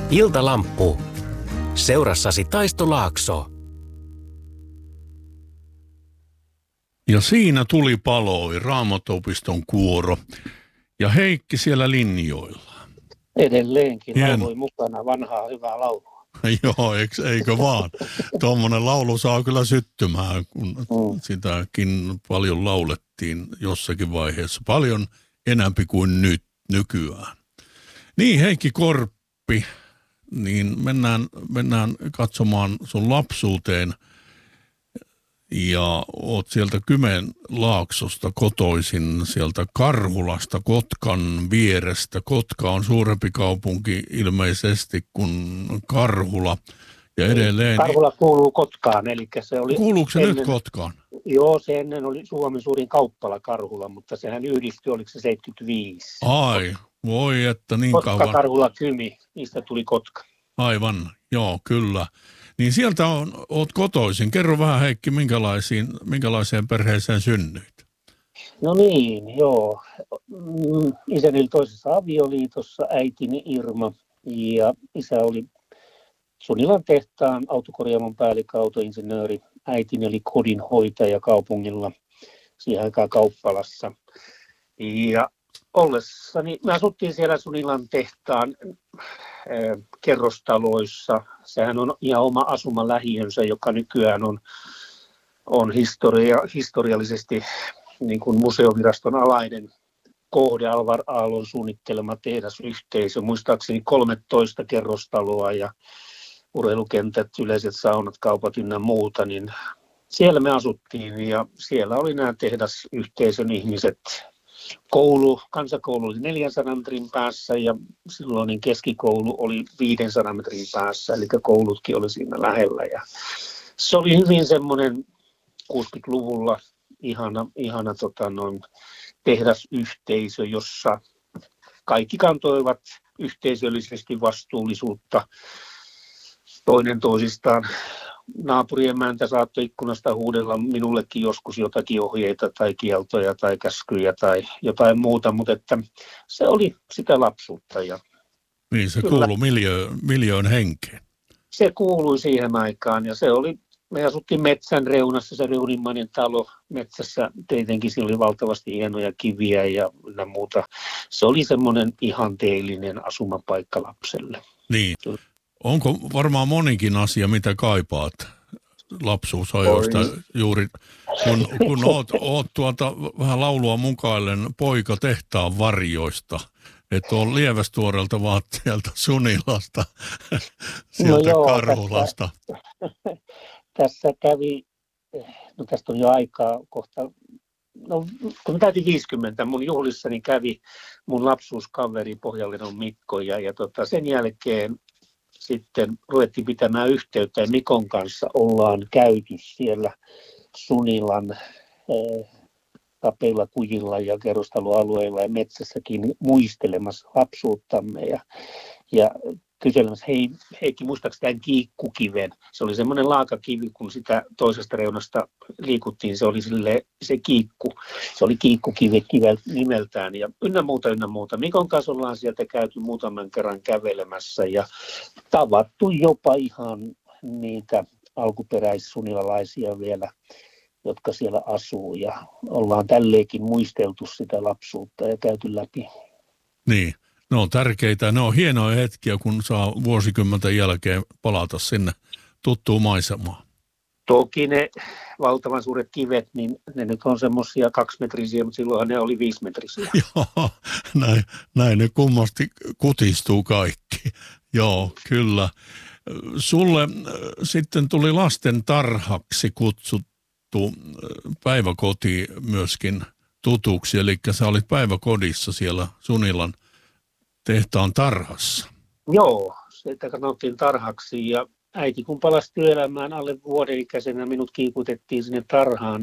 Iltalamppu. Seurassasi Taisto Laakso. Ja siinä tuli paloi Raamattuopiston kuoro ja Heikki siellä linjoilla. Edelleenkin lauloi mukana vanhaa hyvää laulua. Joo, eikö vaan? Tuommoinen laulu saa kyllä syttymään, kun sitäkin paljon laulettiin jossakin vaiheessa. Paljon enämpi kuin nykyään. Niin, Heikki Korppi, niin mennään katsomaan sun lapsuuteen. Ja oot sieltä Kymenlaaksosta kotoisin, sieltä Karhulasta, Kotkan vierestä. Kotka on suurempi kaupunki ilmeisesti kuin Karhula. Ja edelleen... Karhula kuuluu Kotkaan, eli se oli... Kuuluuko se nyt Kotkaan? Joo, se ennen oli Suomen suurin kauppala Karhula, mutta sehän yhdistyi, oliko se 75? Ai, voi että niin Kotka, kauan. Karhula, Kymi, niistä tuli Kotka. Aivan, joo, kyllä. Niin sieltä oot kotoisin. Kerro vähän, Heikki, minkälaiseen perheeseen synnyit? No niin, joo. Isäni oli toisessa avioliitossa, äitini Irma, ja isä oli Sunilan tehtaan autokorjaamon päällikkö, autoinsinööri. Äitini oli kodinhoitaja kaupungilla, siihen aikaan Kauppalassa. Ja me asuttiin siellä Sunilan tehtaan kerrostaloissa. Sehän on ihan oma asumalähiönsä, joka nykyään on historiallisesti niin kuin museoviraston alainen kohde, Alvar Aallon suunnittelema tehdasyhteisö. Muistaakseni 13 kerrostaloa ja urheilukentät, yleiset saunat, kaupat ynnä muuta, niin siellä me asuttiin ja siellä oli nämä tehdasyhteisön ihmiset. Kansakoulu oli 400 metrin päässä ja silloin keskikoulu oli 500 metrin päässä, eli koulutkin oli siinä lähellä. Ja se oli hyvin semmoinen 60-luvulla ihana tehdasyhteisö, jossa kaikki kantoivat yhteisöllisesti vastuullisuutta toinen toisistaan. Naapuriemäntä saattoi ikkunasta huudella minullekin joskus jotakin ohjeita tai kieltoja tai käskyjä tai jotain muuta, mutta että se oli sitä lapsuutta. Ja niin, se kuului miljöön henkeen. Se kuului siihen aikaan ja me asuttiin metsän reunassa, se Reunimainen talo metsässä, tietenkin siinä oli valtavasti hienoja kiviä ja muuta. Se oli semmoinen ihanteellinen asumapaikka lapselle. Niin. Onko varmaan monikin asia, mitä kaipaat lapsuusajoista juuri, kun oot vähän laulua mukaillen poika tehtaan varjoista, että on lievästuorelta vaan sieltä Sunilasta, sieltä Karhulasta. Tässä kävi, tästä on jo aikaa kohta, kun mä täytin 50, mun juhlissani kävi mun lapsuuskaveri Pohjanledon Mikko ja sen jälkeen sitten ruvettiin pitämään yhteyttä ja Mikon kanssa ollaan käyty siellä Sunilan kapeilla kujilla ja kerrostaloalueilla ja metsässäkin muistelemassa lapsuuttamme ja kyselemässä, hei Heikki, muistaakseni tämän kiikkukiven? Se oli semmoinen laakakivi, kun sitä toisesta reunasta liikuttiin, se oli se kiikku. Se oli kiikkukivi nimeltään ja ynnä muuta. Mikon kanssa ollaan sieltä käyty muutaman kerran kävelemässä ja tavattu jopa ihan niitä alkuperäissunilalaisia vielä, jotka siellä asuu ja ollaan tälleenkin muisteltu sitä lapsuutta ja käyty läpi. Niin. Ne on tärkeitä, ne on hienoja hetkiä, kun saa vuosikymmenten jälkeen palata sinne tuttuun maisemaan. Toki ne valtavan suuret kivet, niin ne nyt on semmoisia 2-metrisiä, mutta silloinhan ne oli 5-metrisiä. Joo, näin ne kummasti kutistuu kaikki. Joo, kyllä. Sulle sitten tuli lasten tarhaksi kutsuttu päiväkoti myöskin tutuksi, eli sä olit päiväkodissa siellä Sunilan tehtaan tarhassa. Joo, sitä katsottiin tarhaksi ja äiti kun palasi työelämään alle vuoden ikäisenä, minut kiikutettiin sinne tarhaan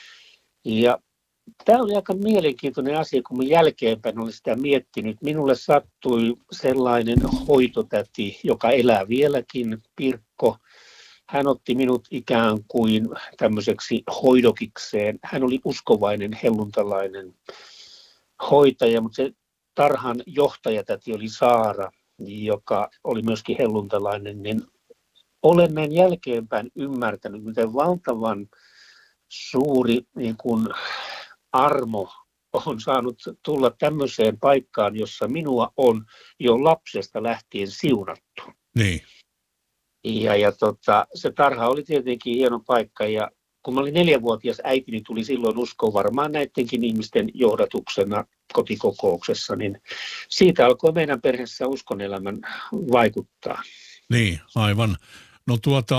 ja tämä oli aika mielenkiintoinen asia, kun mä jälkeenpäin olin sitä miettinyt. Minulle sattui sellainen hoitotäti, joka elää vieläkin, Pirkko. Hän otti minut ikään kuin tämmöiseksi hoidokikseen. Hän oli uskovainen, helluntalainen hoitaja, mutta se tarhan johtajatäti oli Saara. joka oli myöskin helluntalainen, niin olen näin jälkeenpäin ymmärtänyt, miten valtavan suuri niin kuin armo on saanut tulla tämmöiseen paikkaan, jossa minua on jo lapsesta lähtien siunattu. Niin. Ja se tarha oli tietenkin hieno paikka, ja kun mä olin 4-vuotias, äitini tuli silloin uskoon varmaan näidenkin ihmisten johdatuksena kotikokouksessa, niin siitä alkoi meidän perheessä uskonelämän vaikuttaa. Niin, aivan. No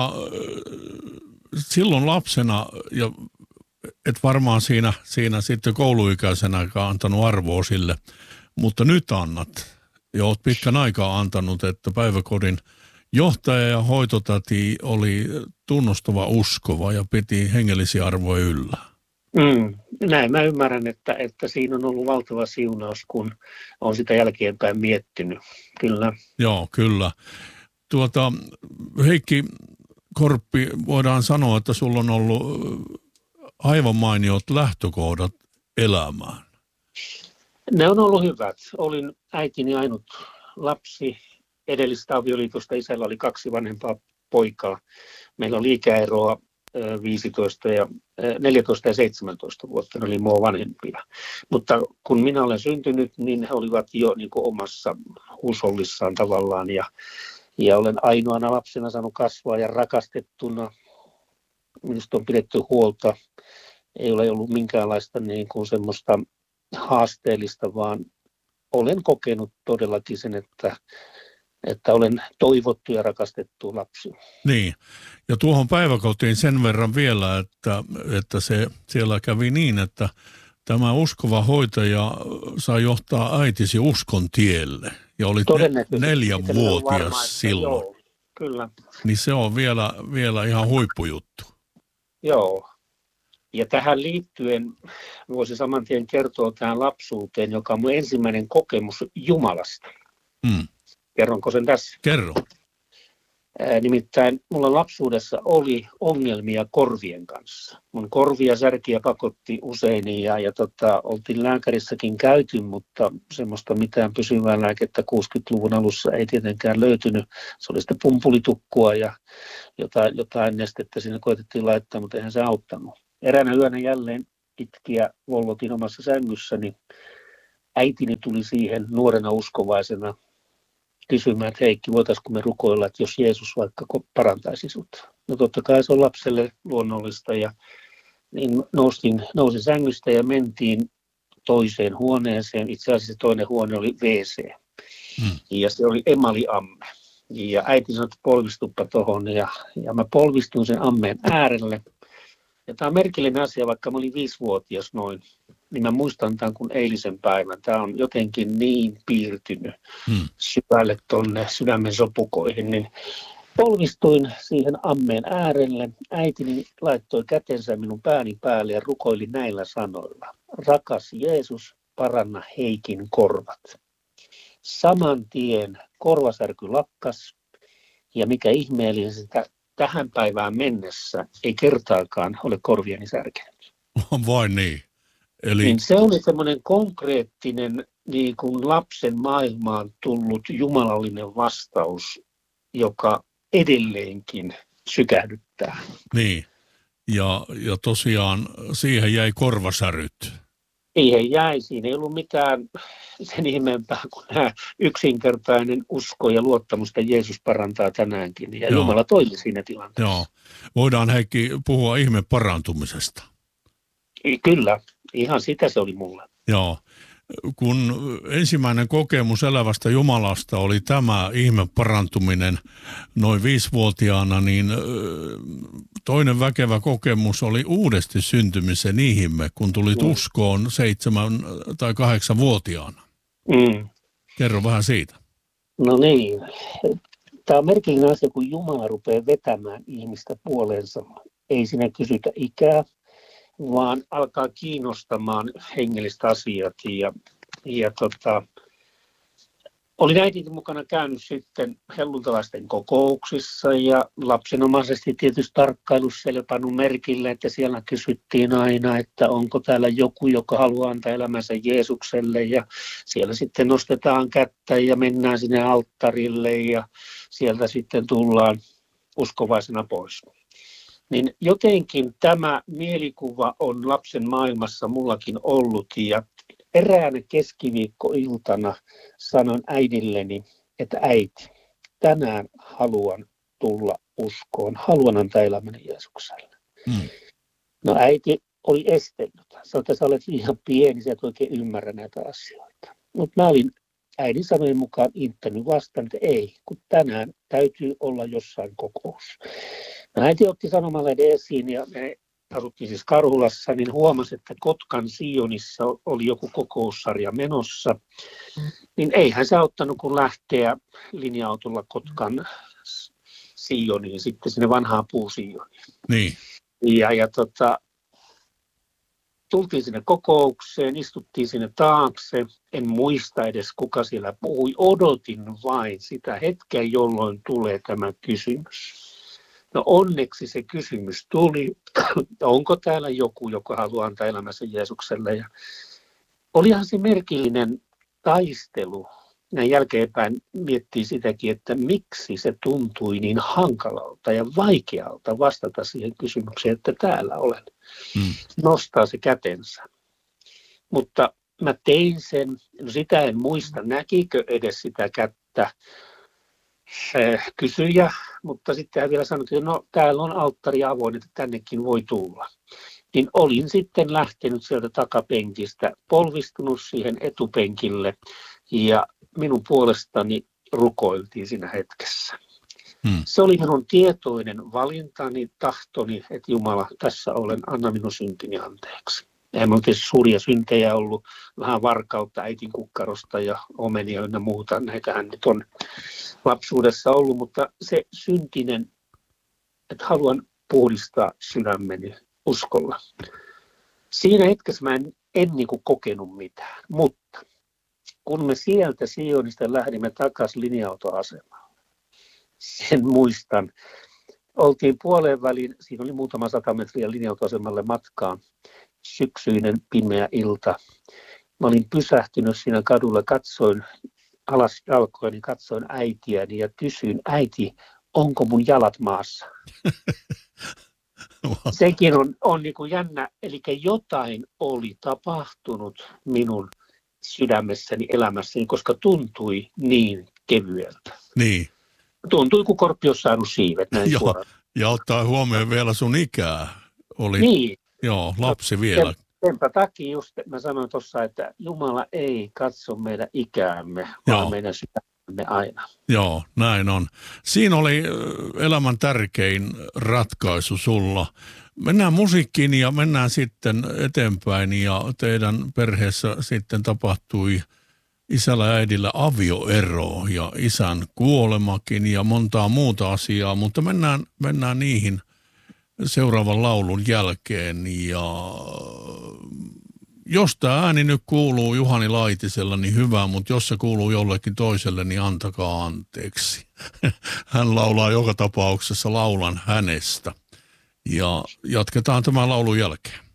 silloin lapsena, ja et varmaan siinä sitten kouluikäisenäkään antanut arvoa sille, mutta nyt annat, ja olet pitkän aikaa antanut, että päiväkodin johtaja ja hoitotäti oli tunnustava uskova ja piti hengellisiä arvoja yllä. Näin mä ymmärrän, että siinä on ollut valtava siunaus, kun on sitä jälkeenpäin miettinyt. Kyllä. Joo, kyllä. Heikki Korppi, voidaan sanoa, että sulla on ollut aivan mainiot lähtökohdat elämään. Ne on ollut hyvät. Olin äitini ainut lapsi. Edellisestä avioliitosta isällä oli 2 vanhempaa poikaa. Meillä oli ikäeroa 14 ja 17 vuotta, ne oli mua vanhempia. Mutta kun minä olen syntynyt, niin he olivat jo niin kuin omassa huusollissaan tavallaan. Ja olen ainoana lapsena saanut kasvaa ja rakastettuna. Minusta on pidetty huolta. Ei ole ollut minkäänlaista niin kuin semmoista haasteellista, vaan olen kokenut todellakin sen, että olen toivottu ja rakastettu lapsi. Niin, ja tuohon päiväkotiin sen verran vielä, että siellä kävi niin, että tämä uskova hoitaja sai johtaa äitisi uskon tielle. Ja olit 4-vuotias silloin. Joo, kyllä. Niin se on vielä ihan huippujuttu. Joo. Ja tähän liittyen voisi saman tien kertoa tähän lapsuuteen, joka on mun ensimmäinen kokemus Jumalasta. Kerronko sen tässä? Kerro. Nimittäin mulla lapsuudessa oli ongelmia korvien kanssa. Mun korvia särkiä pakotti usein ja oltiin lääkärissäkin käyty, mutta semmoista mitään pysyvää lääkettä 60-luvun alussa ei tietenkään löytynyt. Se oli sitten pumpulitukkua ja jotain nestettä sinne koetettiin laittaa, mutta eihän se auttanut. Eräänä yönä jälleen itkiä vollotin omassa sängyssäni. Äitini tuli siihen nuorena uskovaisena kysymään, että Heikki, voitaisiinko me rukoilla, että jos Jeesus vaikka parantaisi sut. No totta kai se on lapselle luonnollista ja niin nousin sängystä ja mentiin toiseen huoneeseen. Itse asiassa toinen huone oli WC ja se oli emaliamme. Ja äiti sanoi, että polvistuppa tuohon ja mä polvistuin sen ammeen äärelle. Ja tämä on merkillinen asia, vaikka mä olin 5-vuotias noin, niin mä muistan tämän kuin eilisen päivän. Tämä on jotenkin niin piirtynyt syvälle tuonne sydämen sopukoihin, niin polvistuin siihen ammeen äärelle. Äitini laittoi kätensä minun pääni päälle ja rukoili näillä sanoilla. Rakas Jeesus, paranna Heikin korvat. Saman tien korvasärky lakkas ja mikä ihmeellisintä, tähän päivään mennessä ei kertaakaan ole korvieni särkenyt. Vai niin? Eli... Niin se oli semmoinen konkreettinen niin kuin lapsen maailmaan tullut jumalallinen vastaus, joka edelleenkin sykähdyttää. Niin, ja tosiaan siihen jäi korvasäryt. Siihen jäi, siinä ei ollut mitään sen ihmeempää kuin yksinkertainen usko ja luottamus, että Jeesus parantaa tänäänkin. Ja Jumala toimi siinä tilanteessa. Joo. Voidaan Heikki puhua ihme parantumisesta. Kyllä, ihan sitä se oli mulle. Joo. Kun ensimmäinen kokemus elävästä Jumalasta oli tämä ihme parantuminen noin 5-vuotiaana, niin toinen väkevä kokemus oli uudesti syntymisen ihme, kun tulit uskoon 7- tai 8-vuotiaana. Kerro vähän siitä. No niin. Tämä on merkillinen asia, kun Jumala rupeaa vetämään ihmistä puoleensa. Ei siinä kysytä ikää, vaan alkaa kiinnostamaan hengellistä asiat. Olin äidinkin mukana käynyt sitten helluntalaisten kokouksissa ja lapsenomaisesti tietysti tarkkailussa siellä pannut merkille, että siellä kysyttiin aina, että onko täällä joku, joka haluaa antaa elämänsä Jeesukselle, ja siellä sitten nostetaan kättä ja mennään sinne alttarille ja sieltä sitten tullaan uskovaisena pois. Niin jotenkin tämä mielikuva on lapsen maailmassa mullakin ollut, ja eräänä keskiviikkoiltana sanon äidilleni, että äiti, tänään haluan tulla uskoon, haluan antaa elämäni Jeesukselle. No äiti oli estellyt. Sanoi, että sä olet liian pieni, sä et oikein ymmärrä näitä asioita. Mutta mä olin äidin sanojen mukaan inttänyt vastaan, että ei, kun tänään täytyy olla jossain kokous. No, äiti otti sanomalehden esiin ja me asuttiin siis Karhulassa, niin huomasi, että Kotkan Sionissa oli joku kokoussarja menossa. Niin eihän se auttanut, kun lähteä linja-autolla Kotkan Sioniin, sitten sinne vanhaan puusioniin. Niin. Ja tultiin sinne kokoukseen, istuttiin sinne taakse, en muista edes kuka siellä puhui, odotin vain sitä hetkeä, jolloin tulee tämä kysymys. No onneksi se kysymys tuli, onko täällä joku, joka haluaa antaa elämänsä Jeesukselle. Ja olihan se merkillinen taistelu. Näin jälkeenpäin miettii sitäkin, että miksi se tuntui niin hankalalta ja vaikealta vastata siihen kysymykseen, että täällä olen. Nostaa se kätensä. Mutta mä tein sen, no sitä en muista, näkikö edes sitä kättä kysyjä, mutta sitten hän vielä sanoi, että no täällä on alttari avoin, että tännekin voi tulla. Niin olin sitten lähtenyt sieltä takapenkistä, polvistunut siihen etupenkille ja minun puolestani rukoiltiin siinä hetkessä. Se oli minun tietoinen valintani, tahtoni, että Jumala, tässä olen, anna minun syntini anteeksi. Eihän minulla tietysti suuria syntejä ollut, vähän varkautta äitin kukkarosta ja omenia ynnä muuta. Näitähän nyt on lapsuudessa ollut, mutta se syntinen, että haluan puhdistaa sydämeni uskolla. Siinä hetkessä mä en niin kuin kokenut mitään, mutta kun me sieltä Sionista lähdimme takaisin linja-autoasemalle, sen muistan. Oltiin puoleen väliin, siinä oli muutama 100 metriä linja-autoasemalle matkaa, syksyinen pimeä ilta. Mä olin pysähtynyt siinä kadulla, katsoin alas jalkoini, katsoin äitiäni ja kysyin, äiti, onko mun jalat maassa? Sekin on niin kuin jännä, eli jotain oli tapahtunut minun sydämessäni, elämässäni, koska tuntui niin kevyeltä. Niin. Tuntui, kun korppi olisi saanut siivet näin suoraan. Ja ottaa huomioon vielä sun ikää. Oli, niin. Joo, lapsi vielä. Senpä takia just mä sanoin tuossa, että Jumala ei katso meidän ikäämme, vaan meidän sydämemme aina. Joo, näin on. Siinä oli elämän tärkein ratkaisu sulla. Mennään musiikkiin ja mennään sitten eteenpäin ja teidän perheessä sitten tapahtui isällä ja äidillä avioero ja isän kuolemakin ja montaa muuta asiaa, mutta mennään niihin seuraavan laulun jälkeen. Ja jos tämä ääni nyt kuuluu Juhani Laitisella, niin hyvä, mutta jos se kuuluu jollekin toiselle, niin antakaa anteeksi. Hän laulaa joka tapauksessa Laulan hänestä. Ja jatketaan tämän laulun jälkeen.